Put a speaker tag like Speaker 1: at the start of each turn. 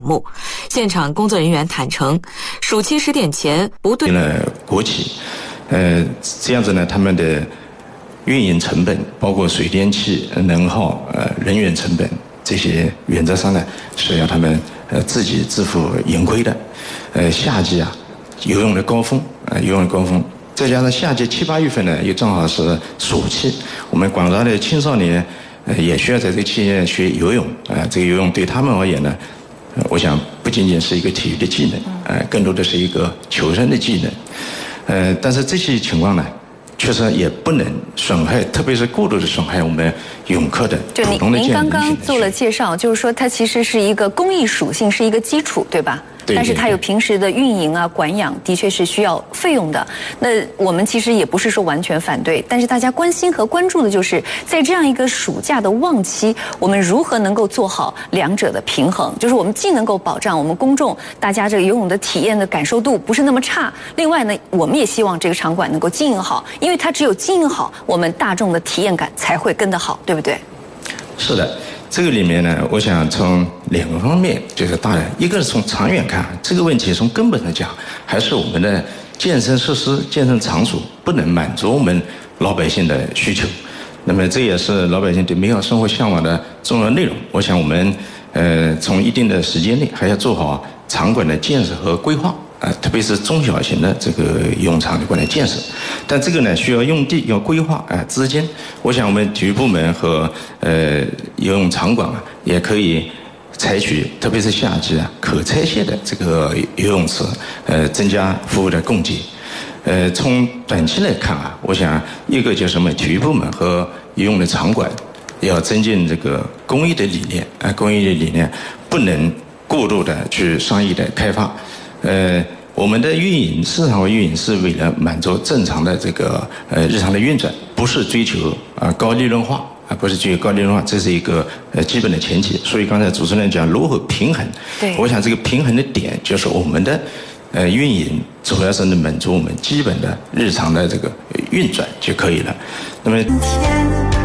Speaker 1: 现场工作人员坦诚，暑期10点前不对
Speaker 2: 国企，这样子呢，他们的运营成本，包括水电气、能耗、人员成本这些，原则上呢是要他们自己自负盈亏的。夏季啊，游泳的高峰，再加上夏季7、8月份呢，又正好是暑期，我们广大的青少年也需要在这个期间学游泳这个游泳对他们而言呢，我想不仅仅是一个体育的技能，更多的是一个求生的技能。但是这些情况呢，确实也不能损害，特别是过度的损害我们泳客的普通的健康。
Speaker 3: 您刚刚做了介绍，就是说它其实是一个公益属性，是一个基础，对吧？
Speaker 2: 对。
Speaker 3: 但是它有平时的运营啊、管养，的确是需要费用的。那我们其实也不是说完全反对，但是大家关心和关注的就是在这样一个暑假的旺期，我们如何能够做好两者的平衡？就是我们既能够保障我们公众大家这个游泳的体验的感受度不是那么差，另外呢，我们也希望这个场馆能够经营好，因为它只有经营好，我们大众的体验感才会跟得好，对不对？
Speaker 2: 是的。这个里面呢，我想从2个方面，就是当然，一个是从长远看，这个问题从根本上讲，还是我们的健身设施、健身场所不能满足我们老百姓的需求。那么这也是老百姓对美好生活向往的重要内容。我想我们从一定的时间内还要做好场馆的建设和规划。特别是中小型的这个游泳场馆的建设，但这个呢需要用地、要规划资金。我想我们体育部门和游泳场馆也可以采取，特别是夏季可拆卸的这个游泳池，增加服务的供给。从短期来看我想一个就是我们体育部门和游泳的场馆要增进这个公益的理念，公益的理念不能过度的去商业的开发。我们的运营，市场化运营是为了满足正常的这个日常的运转，不是追求高利润化不是追求高利润化，这是一个基本的前提。所以刚才主持人讲如何平衡，
Speaker 3: 对，
Speaker 2: 我想这个平衡的点就是我们的运营主要是能满足我们基本的日常的这个运转就可以了。那么。